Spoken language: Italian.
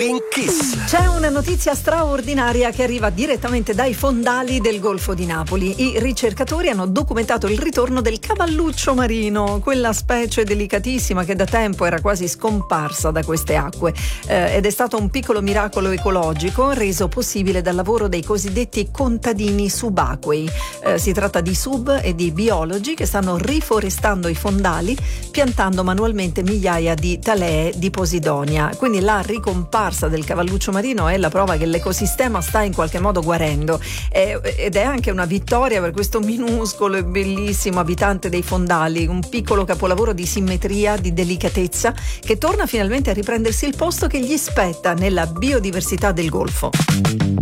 Green Kiss. C'è una notizia straordinaria che arriva direttamente dai fondali del Golfo di Napoli. I ricercatori hanno documentato il ritorno del cavalluccio marino, quella specie delicatissima che da tempo era quasi scomparsa da queste acque, ed è stato un piccolo miracolo ecologico reso possibile dal lavoro dei cosiddetti contadini subacquei. Si tratta di sub e di biologi che stanno riforestando i fondali, piantando manualmente migliaia di talee di Posidonia. Quindi la ricomparsa del cavalluccio marino è la prova che l'ecosistema sta in qualche modo guarendo, ed è anche una vittoria per questo minuscolo e bellissimo abitante dei fondali, un piccolo capolavoro di simmetria, di delicatezza, che torna finalmente a riprendersi il posto che gli spetta nella biodiversità del Golfo.